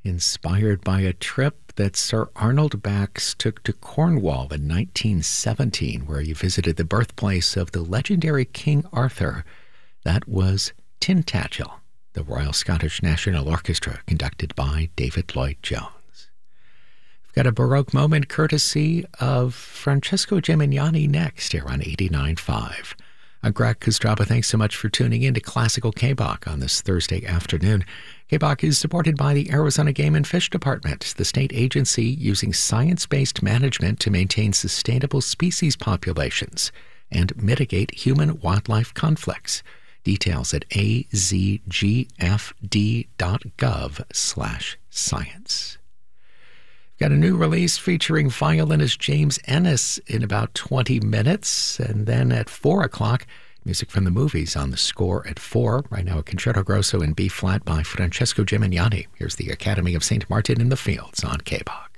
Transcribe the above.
inspired by a trip that Sir Arnold Bax took to Cornwall in 1917, where he visited the birthplace of the legendary King Arthur. That was Tintagel, the Royal Scottish National Orchestra, conducted by David Lloyd-Jones. We've got a Baroque moment courtesy of Francesco Gimignani next here on 89.5. I'm Greg Kostraba. Thanks so much for tuning in to Classical KBOC on this Thursday afternoon. KBOC is supported by the Arizona Game and Fish Department, the state agency using science-based management to maintain sustainable species populations and mitigate human-wildlife conflicts. Details at azgfd.gov/science. Got a new release featuring violinist James Ennis in about 20 minutes. And then at 4 o'clock, music from the movies on the score at 4. Right now, a Concerto Grosso in B-flat by Francesco Gimignani. Here's the Academy of St. Martin in the Fields on KBOC.